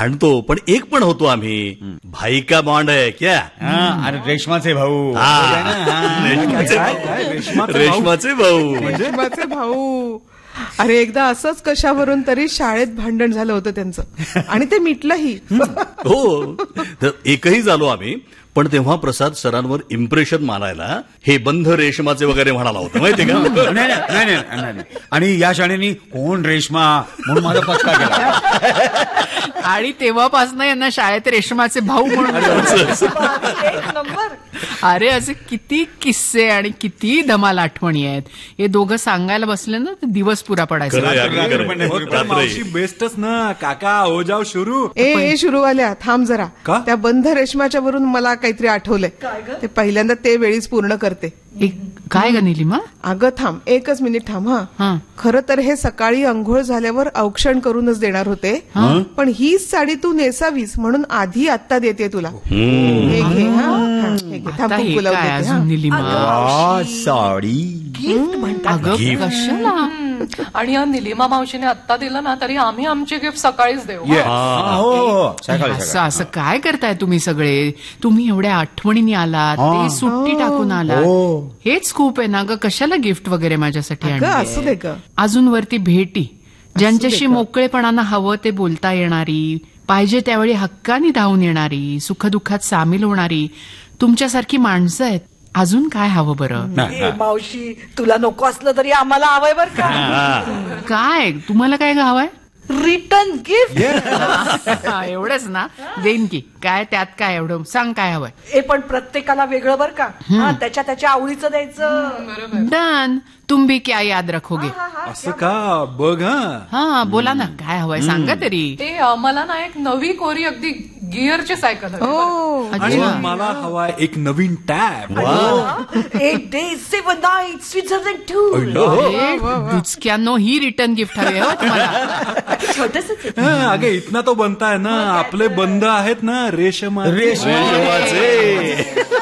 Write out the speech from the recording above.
भांडतो पण एक पण होतो आम्ही. भाई का बॉन्ड आहे क्या. अरे रेशमाचे भाऊ. रेशमाचे भाऊ. रेशमाचे भाऊ. अरे एकदा असंच कशावरून तरी शाळेत भांडण झालं होतं त्यांचं आणि ते मिटलंही. हो तर एकही झालो आम्ही. पण तेव्हा प्रसाद सरांवर इम्प्रेशन मारायला हे बंध रेशमाचे वगैरे म्हणाला होता माहितीये का. नाही. आणि या शाळेनी कोण रेशमा म्हणून माझा पक्का केला. आणि तेव्हापासून यांना शाळेत रेशमाचे भाऊ म्हणून. अरे असे किती किस्से आणि किती धमाल आठवणी आहेत. हे दोघं सांगायला बसले ना तर दिवस पुरा पडायचा. मावशी बेस्टच ना. काका हो जाओ सुरू. ए सुरूवाल्या थांब जरा. त्या बंध रेशमाच्या वरून मला काहीतरी आठवलंय. ते पहिल्यांदा ते वेळीच पूर्ण करते. काय ग निलिमा. अगं थांब एकच मिनिट थांब. हा खरं तर हे सकाळी अंघोळ झाल्यावर औक्षण करूनच देणार होते. पण हीच साडी तू नेसावीस म्हणून आधी आत्ता देते तुला. हे घे. हे घे. थांब कुंकू लावते. निलिमा साडी गिफ्ट म्हणतात. कशाला. आणि निलिमा मावशीने आत्ता दिलं ना तरी आम्ही आमचे गिफ्ट सकाळीच देऊ. असं काय करताय तुम्ही सगळे. तुम्ही एवढ्या आठवणीने आलात. ते सुट्टी टाकून आलात. हेच खूप आहे ना ग. कशाला गिफ्ट वगैरे माझ्यासाठी असू दे ग. अजून वरती भेटी. ज्यांच्याशी मोकळेपणानं हवं ते बोलता येणारी, पाहिजे त्यावेळी हक्काने धावून येणारी, सुखदुःखात सामील होणारी तुमच्यासारखी माणसं आहेत. अजून काय हवं बरं. मावशी तुला नको असलं तरी आम्हाला हवंय बरं का. काय तुम्हाला काय हवंय. Return gift. एवढंच ना. देईन की. काय त्यात काय एवढं सांग काय हवंय. हे पण प्रत्येकाला वेगळं बरं का. त्याच्या आवडीचं द्यायचं. डन. तुम भी क्या याद रखोगे. असं का बघ. हा बोला ना काय हवंय सांगा तरी. ते मला ना एक नवी कोरी अगदी गिअरची सायकल. आणि मला हवा एक नवीन tab. 8 days 7 nights Switzerland tour. दुचक्यांनो ही रिटर्न गिफ्ट हवे हो तुम्हाला. छोटस. अगे इतना तो बनता है ना. आपले बंद आहेत ना रेशमाचे.